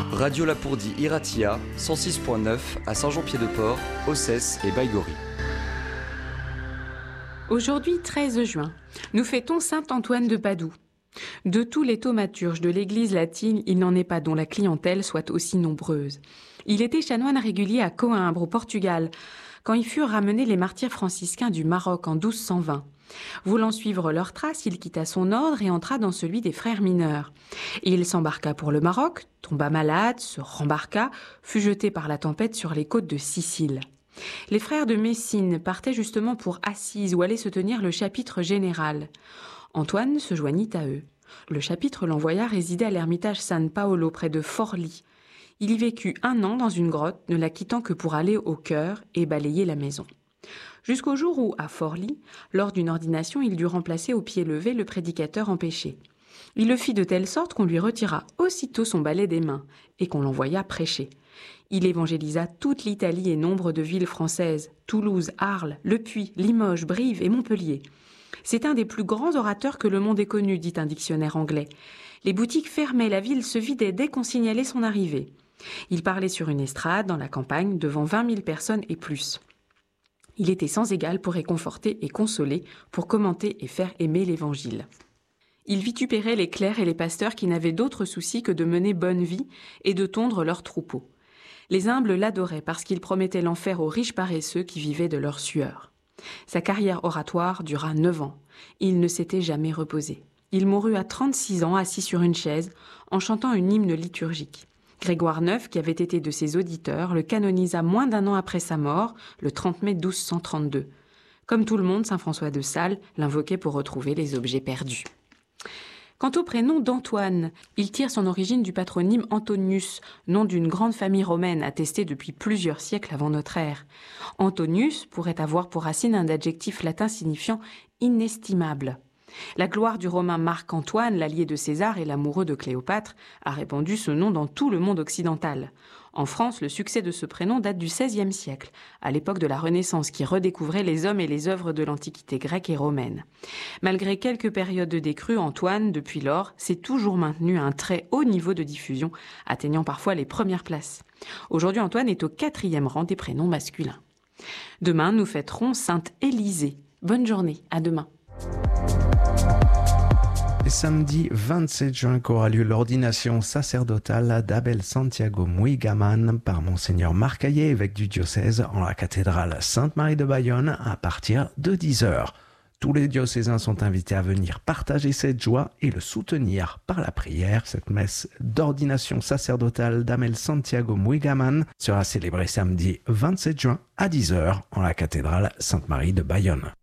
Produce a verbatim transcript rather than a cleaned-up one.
Radio Lapourdie Iratia, cent six virgule neuf à Saint-Jean-Pied-de-Port, Ossès et Baïgorry. Aujourd'hui, treize juin, nous fêtons saint Antoine de Padoue. De tous les thaumaturges de l'église latine, il n'en est pas dont la clientèle soit aussi nombreuse. Il était chanoine régulier à Coïmbre, au Portugal, quand y furent ramenés les martyrs franciscains du Maroc en douze cent vingt. Voulant suivre leurs traces, il quitta son ordre et entra dans celui des frères mineurs. Il s'embarqua pour le Maroc, tomba malade, se rembarqua, fut jeté par la tempête sur les côtes de Sicile. Les frères de Messine partaient justement pour Assise où allait se tenir le chapitre général. Antoine se joignit à eux. Le chapitre l'envoya résider à l'ermitage San Paolo près de Forlì. Il y vécut un an dans une grotte, ne la quittant que pour aller au chœur et balayer la maison. Jusqu'au jour où, à Forlì, lors d'une ordination, il dut remplacer au pied levé le prédicateur empêché. Il le fit de telle sorte qu'on lui retira aussitôt son balai des mains et qu'on l'envoya prêcher. Il évangélisa toute l'Italie et nombre de villes françaises, Toulouse, Arles, Le Puy, Limoges, Brive et Montpellier. C'est un des plus grands orateurs que le monde ait connu, dit un dictionnaire anglais. Les boutiques fermaient, la ville se vidait dès qu'on signalait son arrivée. Il parlait sur une estrade, dans la campagne, devant vingt mille personnes et plus. Il était sans égal pour réconforter et consoler, pour commenter et faire aimer l'Évangile. Il vitupérait les clercs et les pasteurs qui n'avaient d'autre souci que de mener bonne vie et de tondre leurs troupeaux. Les humbles l'adoraient parce qu'il promettait l'enfer aux riches paresseux qui vivaient de leur sueur. Sa carrière oratoire dura neuf ans. Il ne s'était jamais reposé. Il mourut à trente-six ans assis sur une chaise en chantant une hymne liturgique. Grégoire neuf, qui avait été de ses auditeurs, le canonisa moins d'un an après sa mort, le trente mai douze cent trente-deux. Comme tout le monde, saint François de Sales l'invoquait pour retrouver les objets perdus. Quant au prénom d'Antoine, il tire son origine du patronyme Antonius, nom d'une grande famille romaine attestée depuis plusieurs siècles avant notre ère. Antonius pourrait avoir pour racine un adjectif latin signifiant inestimable. La gloire du romain Marc-Antoine, l'allié de César et l'amoureux de Cléopâtre, a répandu ce nom dans tout le monde occidental. En France, le succès de ce prénom date du seizième siècle, à l'époque de la Renaissance qui redécouvrait les hommes et les œuvres de l'Antiquité grecque et romaine. Malgré quelques périodes de décrue, Antoine, depuis lors, s'est toujours maintenu à un très haut niveau de diffusion, atteignant parfois les premières places. Aujourd'hui, Antoine est au quatrième rang des prénoms masculins. Demain, nous fêterons Sainte Élisée. Bonne journée, à demain. Samedi vingt-sept juin qu'aura lieu l'ordination sacerdotale d'Abel Santiago Muigaman par Monseigneur Marc Hayet, évêque du diocèse, en la cathédrale Sainte-Marie de Bayonne à partir de dix heures. Tous les diocésains sont invités à venir partager cette joie et le soutenir par la prière. Cette messe d'ordination sacerdotale d'Abel Santiago Muigaman sera célébrée samedi vingt-sept juin à dix heures en la cathédrale Sainte-Marie de Bayonne.